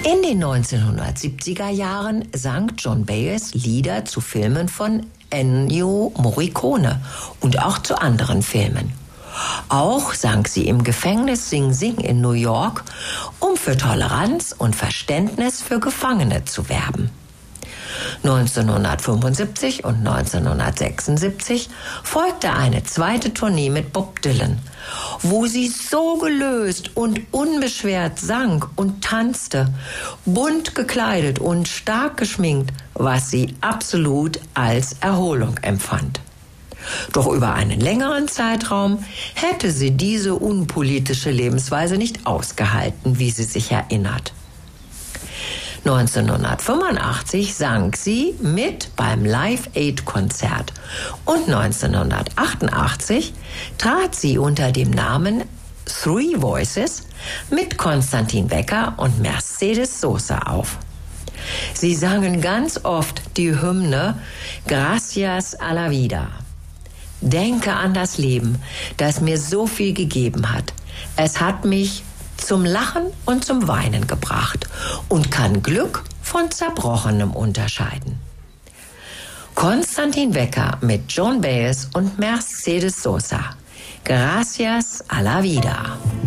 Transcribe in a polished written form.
In den 1970er Jahren sang Joan Baez Lieder zu Filmen von Ennio Morricone und auch zu anderen Filmen. Auch sang sie im Gefängnis Sing Sing in New York, um für Toleranz und Verständnis für Gefangene zu werben. 1975 und 1976 folgte eine zweite Tournee mit Bob Dylan, wo sie so gelöst und unbeschwert sang und tanzte, bunt gekleidet und stark geschminkt, was sie absolut als Erholung empfand. Doch über einen längeren Zeitraum hätte sie diese unpolitische Lebensweise nicht ausgehalten, wie sie sich erinnert. 1985 sang sie mit beim Live-Aid-Konzert und 1988 trat sie unter dem Namen Three Voices mit Konstantin Wecker und Mercedes Sosa auf. Sie sangen ganz oft die Hymne Gracias a la vida. Denke an das Leben, das mir so viel gegeben hat. Es hat mich zum Lachen und zum Weinen gebracht und kann Glück von Zerbrochenem unterscheiden. Konstantin Wecker mit Joan Baez und Mercedes Sosa. Gracias a la vida.